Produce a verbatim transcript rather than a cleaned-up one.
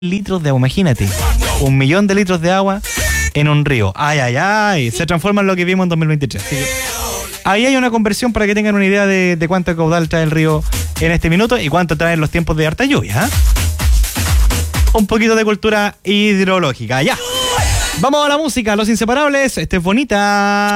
litros de agua, imagínate. Un millón de litros de agua en un río. Ay, ay, ay. Se transforma en lo que vimos en dos mil veintitrés. Así que ahí hay una conversión para que tengan una idea de, de cuánto caudal trae el río en este minuto y cuánto traen los tiempos de harta lluvia. ¿eh? Un poquito de cultura hidrológica. Ya. Vamos a la música, Los Inseparables. Este es Bonita.